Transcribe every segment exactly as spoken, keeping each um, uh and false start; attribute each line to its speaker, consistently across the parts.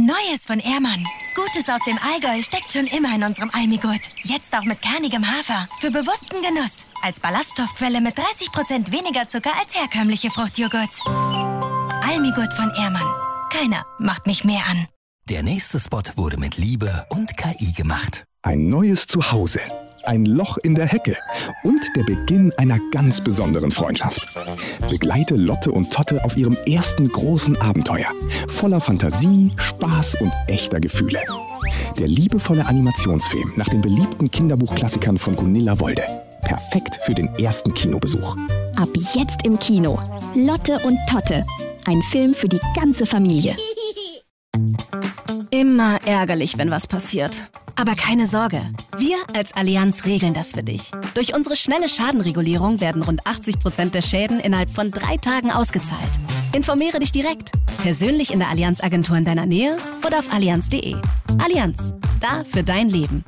Speaker 1: Neues von Ehrmann. Gutes aus dem Allgäu steckt schon immer in unserem Almigurt. Jetzt auch mit kernigem Hafer. Für bewussten Genuss. Als Ballaststoffquelle mit dreißig Prozent weniger Zucker als herkömmliche Fruchtjoghurts. Almigurt von Ehrmann. Keiner macht mich mehr an.
Speaker 2: Der nächste Spot wurde mit Liebe und K I gemacht.
Speaker 3: Ein neues Zuhause. Ein Loch in der Hecke und der Beginn einer ganz besonderen Freundschaft. Begleite Lotte und Totte auf ihrem ersten großen Abenteuer. Voller Fantasie, Spaß und echter Gefühle. Der liebevolle Animationsfilm nach den beliebten Kinderbuchklassikern von Gunilla Wolde. Perfekt für den ersten Kinobesuch.
Speaker 4: Ab jetzt im Kino. Lotte und Totte. Ein Film für die ganze Familie.
Speaker 5: Immer ärgerlich, wenn was passiert. Aber keine Sorge, wir als Allianz regeln das für dich. Durch unsere schnelle Schadenregulierung werden rund achtzig Prozent der Schäden innerhalb von drei Tagen ausgezahlt. Informiere dich direkt, persönlich in der Allianz-Agentur in deiner Nähe oder auf allianz punkt de. Allianz, da für dein Leben.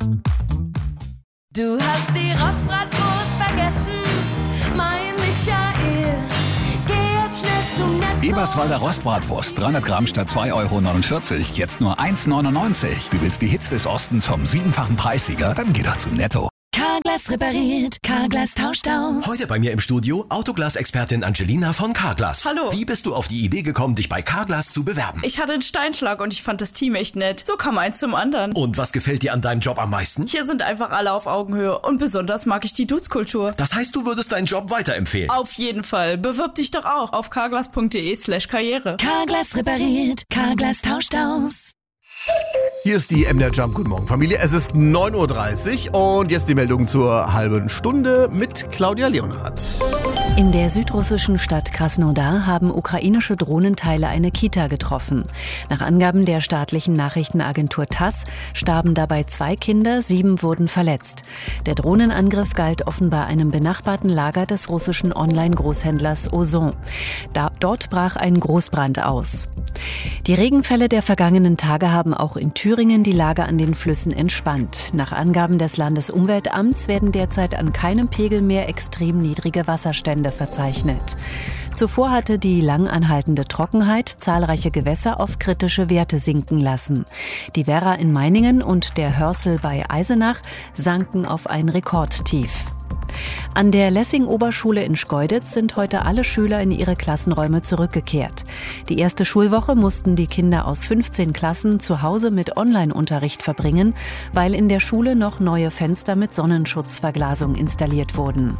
Speaker 6: Du hast die Rostbratwurst vergessen, mein Michael. Geh jetzt schnell zum Netto.
Speaker 7: Eberswalder Rostbratwurst, dreihundert Gramm statt zwei Euro neunundvierzig, jetzt nur eins neunundneunzig. Du willst die Hits des Ostens vom siebenfachen Preissieger? Dann geh doch zum Netto.
Speaker 1: Carglass repariert, Carglass tauscht aus.
Speaker 8: Heute bei mir im Studio Autoglas-Expertin Angelina von Carglass.
Speaker 9: Hallo.
Speaker 8: Wie bist du auf die Idee gekommen, dich bei Carglass zu bewerben?
Speaker 9: Ich hatte einen Steinschlag und ich fand das Team echt nett. So kam eins zum anderen.
Speaker 8: Und was gefällt dir an deinem Job am meisten?
Speaker 9: Hier sind einfach alle auf Augenhöhe und besonders mag ich die Dudes-Kultur.
Speaker 8: Das heißt, du würdest deinen Job weiterempfehlen?
Speaker 9: Auf jeden Fall. Bewirb dich doch auch auf carglass punkt de slash karriere.
Speaker 1: Carglass repariert, Carglass tauscht aus.
Speaker 10: Hier ist die M D R Jump. Guten Morgen, Familie. Es ist neun Uhr dreißig und jetzt die Meldung zur halben Stunde mit Claudia Leonhardt.
Speaker 11: In der südrussischen Stadt Krasnodar haben ukrainische Drohnenteile eine Kita getroffen. Nach Angaben der staatlichen Nachrichtenagentur TASS starben dabei zwei Kinder, sieben wurden verletzt. Der Drohnenangriff galt offenbar einem benachbarten Lager des russischen Online-Großhändlers Ozon. Da, dort brach ein Großbrand aus. Die Regenfälle der vergangenen Tage haben auch in Thüringen die Lage an den Flüssen entspannt. Nach Angaben des Landesumweltamts werden derzeit an keinem Pegel mehr extrem niedrige Wasserstände verzeichnet. Zuvor hatte die lang anhaltende Trockenheit zahlreiche Gewässer auf kritische Werte sinken lassen. Die Werra in Meiningen und der Hörsel bei Eisenach sanken auf ein Rekordtief. An der Lessing-Oberschule in Schkeuditz sind heute alle Schüler in ihre Klassenräume zurückgekehrt. Die erste Schulwoche mussten die Kinder aus fünfzehn Klassen zu Hause mit Online-Unterricht verbringen, weil in der Schule noch neue Fenster mit Sonnenschutzverglasung installiert wurden.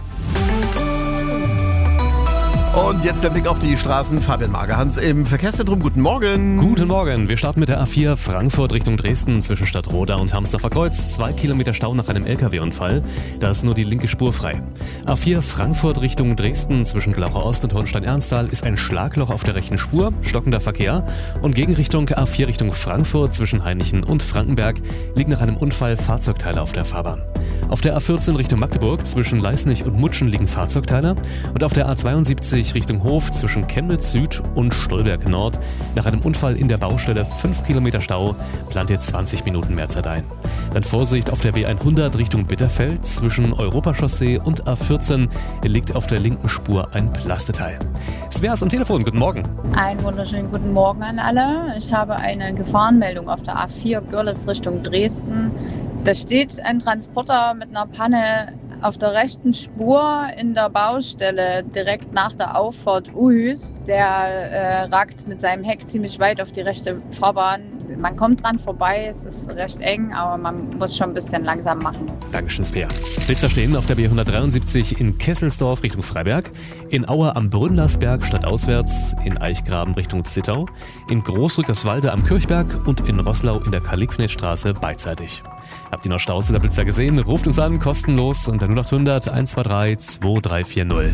Speaker 10: Und jetzt der Blick auf die Straßen. Fabian Magerhans im Verkehrszentrum. Guten Morgen.
Speaker 12: Guten Morgen. Wir starten mit der A vier Frankfurt Richtung Dresden zwischen Stadtroda und Hamsdorfer Kreuz. Zwei Kilometer Stau nach einem L K W-Unfall. Da ist nur die linke Spur frei. A vier Frankfurt Richtung Dresden zwischen Glaucher Ost und Hohenstein-Ernsthal ist ein Schlagloch auf der rechten Spur. Stockender Verkehr. Und Gegenrichtung A vier Richtung Frankfurt zwischen Hainichen und Frankenberg liegen nach einem Unfall Fahrzeugteile auf der Fahrbahn. Auf der A vierzehn Richtung Magdeburg zwischen Leisnig und Mutschen liegen Fahrzeugteile. Und auf der A zweiundsiebzig Richtung Hof zwischen Chemnitz Süd und Stolberg Nord. Nach einem Unfall in der Baustelle fünf Kilometer Stau, plant ihr zwanzig Minuten mehr Zeit ein. Dann Vorsicht auf der B hundert Richtung Bitterfeld zwischen Europachaussee und A vierzehn liegt auf der linken Spur ein Plasteteil. Svea ist am Telefon, guten Morgen.
Speaker 13: Einen wunderschönen guten Morgen an alle. Ich habe eine Gefahrenmeldung auf der A vier Görlitz Richtung Dresden. Da steht ein Transporter mit einer Panne auf der rechten Spur in der Baustelle direkt nach der Auffahrt Uhüs. Der äh, ragt mit seinem Heck ziemlich weit auf die rechte Fahrbahn. Man kommt dran vorbei, es ist recht eng, aber man muss schon ein bisschen langsam machen.
Speaker 12: Dankeschön, Svea. Blitzer stehen auf der B hundertdreiundsiebzig in Kesselsdorf Richtung Freiberg, in Aue am Brünnlersberg stadtauswärts, in Eichgraben Richtung Zittau, in Großrückerswalde am Kirchberg und in Roßlau in der Karl-Liebknecht-Straße beidseitig. Habt ihr noch Staus oder Blitzer gesehen? Ruft uns an, kostenlos unter null acht hundert eins zwei drei zwei drei vier null.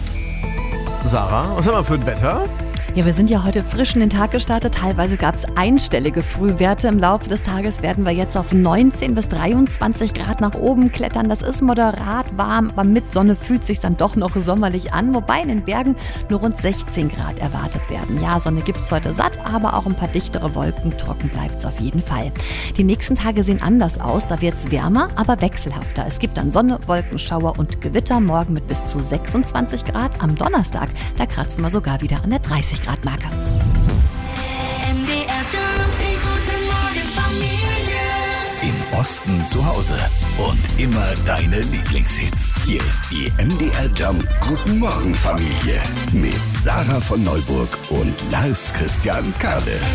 Speaker 10: Sarah, was haben wir für ein Wetter?
Speaker 14: Ja, wir sind ja heute frisch in den Tag gestartet. Teilweise gab es einstellige Frühwerte. Im Laufe des Tages werden wir jetzt auf neunzehn bis dreiundzwanzig Grad nach oben klettern. Das ist moderat warm, aber mit Sonne fühlt es sich dann doch noch sommerlich an. Wobei in den Bergen nur rund sechzehn Grad erwartet werden. Ja, Sonne gibt es heute satt, aber auch ein paar dichtere Wolken. Trocken bleibt es auf jeden Fall. Die nächsten Tage sehen anders aus. Da wird es wärmer, aber wechselhafter. Es gibt dann Sonne, Wolkenschauer und Gewitter. Morgen mit bis zu sechsundzwanzig Grad. Am Donnerstag, da kratzen wir sogar wieder an der dreißig Grad Marke.
Speaker 1: M D R Jump.
Speaker 2: Osten zu Hause. Und immer deine Lieblingshits. Hier ist die M D R Jump Guten Morgen Familie mit Sarah von Neuburg und Lars Christian Kade.